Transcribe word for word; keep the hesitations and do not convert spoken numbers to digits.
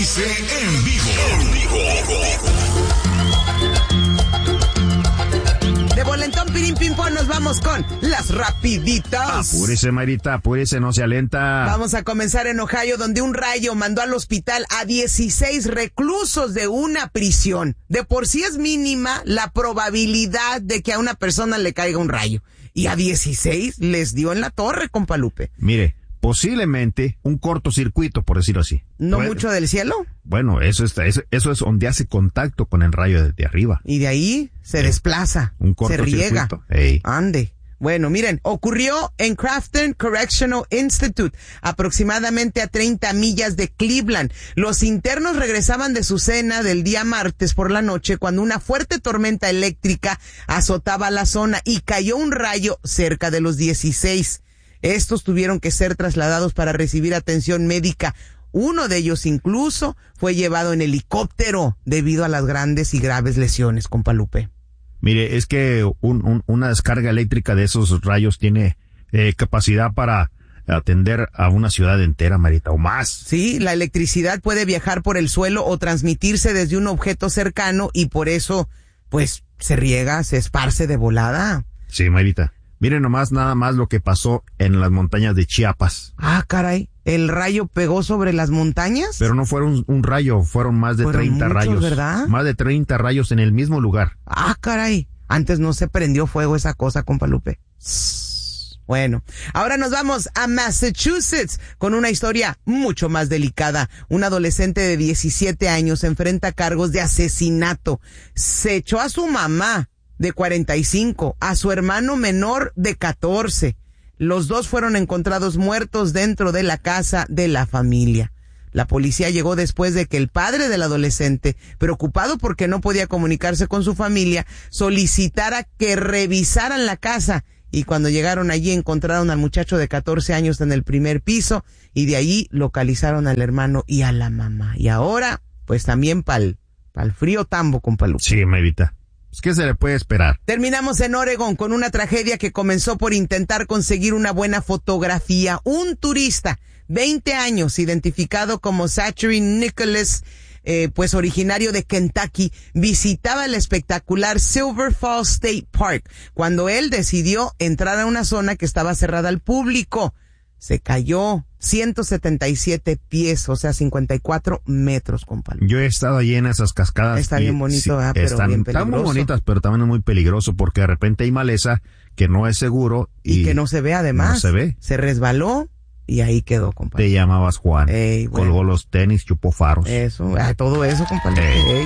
Dice en vivo. En vivo. De volentón, pirín, pim, pom, nos vamos con las rapiditas. Apúrese, Marita, apúrese, no se alenta. Vamos a comenzar en Ohio, donde un rayo mandó al hospital a dieciséis reclusos de una prisión. De por sí es mínima la probabilidad de que a una persona le caiga un rayo. Y a dieciséis les dio en la torre, compa Lupe. Mire, posiblemente un cortocircuito, por decirlo así. ¿No Puede, mucho del cielo? Bueno, eso, está, eso, eso es donde hace contacto con el rayo desde arriba. Y de ahí se eh, desplaza, un se riega. Ey. Ande. Bueno, miren, ocurrió en Crafton Correctional Institute, aproximadamente a treinta millas de Cleveland. Los internos regresaban de su cena del día martes por la noche cuando una fuerte tormenta eléctrica azotaba la zona y cayó un rayo cerca de los dieciséis. Estos tuvieron que ser trasladados para recibir atención médica. Uno de ellos incluso fue llevado en helicóptero debido a las grandes y graves lesiones, compa Lupe. Mire, es que un, un, una descarga eléctrica de esos rayos tiene eh, capacidad para atender a una ciudad entera, Marita, o más. Sí, la electricidad puede viajar por el suelo o transmitirse desde un objeto cercano y por eso, pues, se riega, se esparce de volada. Sí, Marita. Miren nomás nada más lo que pasó en las montañas de Chiapas. Ah, caray, ¿el rayo pegó sobre las montañas? Pero no fueron un rayo, fueron más de fueron treinta muchos, rayos. ¿verdad? Más de treinta rayos en el mismo lugar. Ah, caray, antes no se prendió fuego esa cosa, compa Lupe. Bueno, ahora nos vamos a Massachusetts con una historia mucho más delicada. Un adolescente de diecisiete años enfrenta cargos de asesinato. Se echó a su mamá de cuarenta y cinco, a su hermano menor de catorce. Los dos fueron encontrados muertos dentro de la casa de la familia. La policía llegó después de que el padre del adolescente, preocupado porque no podía comunicarse con su familia, solicitara que revisaran la casa. Y cuando llegaron allí encontraron al muchacho de catorce años en el primer piso y de ahí localizaron al hermano y a la mamá. Y ahora, pues también pa'l, pa'l frío tambo, compa Lupe. Sí, Marita. ¿Qué se le puede esperar? Terminamos en Oregon con una tragedia que comenzó por intentar conseguir una buena fotografía. Un turista, veinte años, identificado como Zachary Nicholas, eh, pues originario de Kentucky, visitaba el espectacular Silver Falls State Park cuando él decidió entrar a una zona que estaba cerrada al público. Se cayó ciento setenta y siete pies, o sea, cincuenta y cuatro metros, compa. Yo he estado allí en esas cascadas. Está bien bonito, sí, ah, pero están, bien peligroso. Están muy bonitas, pero también es muy peligroso porque de repente hay maleza que no es seguro. Y, y que no se ve además. No se ve. Se resbaló y ahí quedó, compa. Te llamabas Juan. Ey, bueno. Colgó los tenis, chupó faros. Eso, ah, todo eso, compa. Ey. Ey.